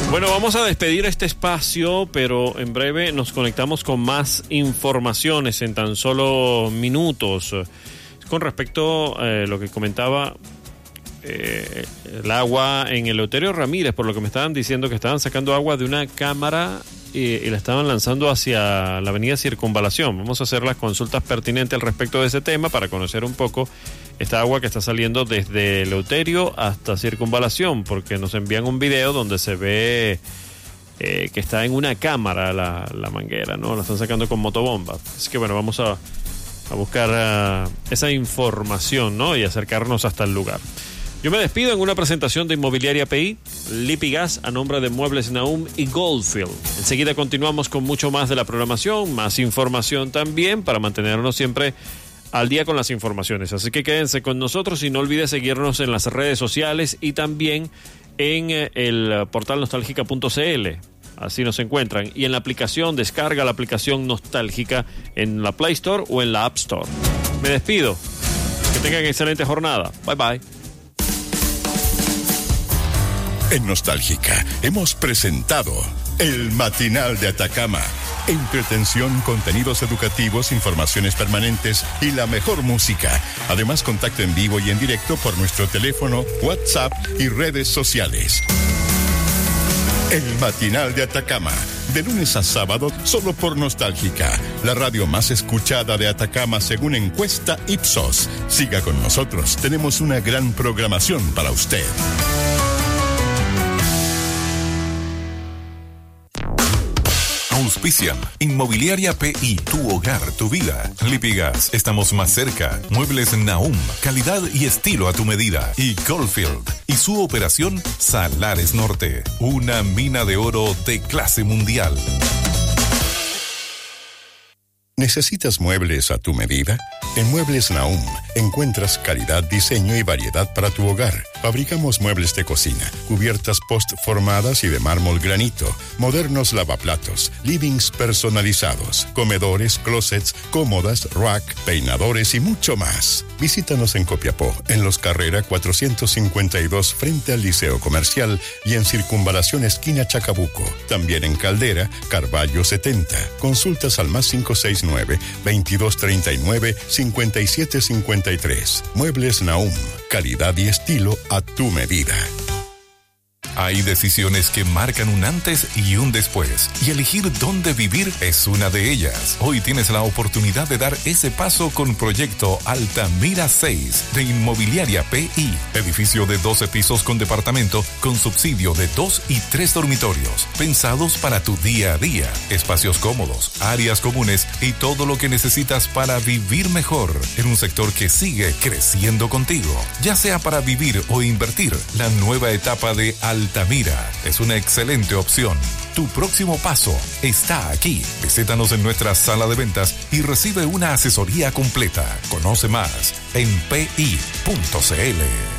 Bueno, vamos a despedir este espacio, pero en breve nos conectamos con más informaciones en tan solo minutos. Con respecto a lo que comentaba el agua en Eleuterio Ramírez, por lo que me estaban diciendo que estaban sacando agua de una cámara y la estaban lanzando hacia la avenida Circunvalación. Vamos a hacer las consultas pertinentes al respecto de ese tema para conocer un poco esta agua que está saliendo desde Eleuterio hasta Circunvalación, porque nos envían un video donde se ve que está en una cámara la manguera, ¿no? La están sacando con motobomba. Así que bueno, vamos a buscar esa información, ¿no? Y acercarnos hasta el lugar. Yo me despido en una presentación de Inmobiliaria PI, Lipigas, a nombre de Muebles Nahum y Goldfield. Enseguida continuamos con mucho más de la programación, más información también, para mantenernos siempre al día con las informaciones. Así que quédense con nosotros y no olvide seguirnos en las redes sociales y también en el portal nostálgica.cl. Así nos encuentran. Y en la aplicación, descarga la aplicación Nostálgica en la Play Store o en la App Store. Me despido. Que tengan excelente jornada. Bye bye. En Nostálgica hemos presentado El Matinal de Atacama. Entretención, contenidos educativos, informaciones permanentes y la mejor música. Además, contacto en vivo y en directo por nuestro teléfono, WhatsApp y redes sociales. El Matinal de Atacama, de lunes a sábado, solo por Nostálgica, la radio más escuchada de Atacama según encuesta Ipsos. Siga con nosotros, tenemos una gran programación para usted. Auspician Inmobiliaria PI, tu hogar, tu vida. Lipigas, estamos más cerca. Muebles Nahum, calidad y estilo a tu medida. Y Goldfield y su operación Salares Norte, una mina de oro de clase mundial. ¿Necesitas muebles a tu medida? En Muebles Nahum encuentras calidad, diseño y variedad para tu hogar. Fabricamos muebles de cocina, cubiertas post-formadas y de mármol granito, modernos lavaplatos, livings personalizados, comedores, closets, cómodas, rack, peinadores y mucho más. Visítanos en Copiapó, en Los Carrera 452 frente al Liceo Comercial y en Circunvalación esquina Chacabuco. También en Caldera, Carballo 70. Consultas al más 569-2239-5753. Muebles Nahum, calidad y estilo a tu medida. Hay decisiones que marcan un antes y un después, y elegir dónde vivir es una de ellas. Hoy tienes la oportunidad de dar ese paso con Proyecto Altamira 6 de Inmobiliaria PI. Edificio de 12 pisos con departamento, con subsidio de 2 y 3 dormitorios, pensados para tu día a día. Espacios cómodos, áreas comunes y todo lo que necesitas para vivir mejor en un sector que sigue creciendo contigo. Ya sea para vivir o invertir, la nueva etapa de Altamira es una excelente opción. Tu próximo paso está aquí. Visítanos en nuestra sala de ventas y recibe una asesoría completa. Conoce más en pi.cl.